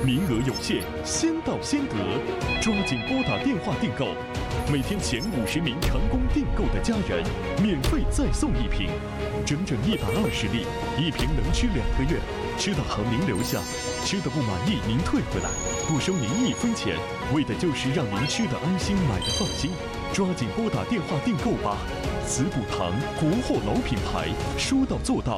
名额有限，先到先得，抓紧拨打电话订购。每天前50名成功订购的家人，免费再送1瓶，整整120粒，1瓶能吃2个月。吃的好您留下，吃的不满意您退回来，不收您1分钱，为的就是让您吃的安心，买的放心。抓紧拨打电话订购吧！慈补堂国货老品牌，说到做到。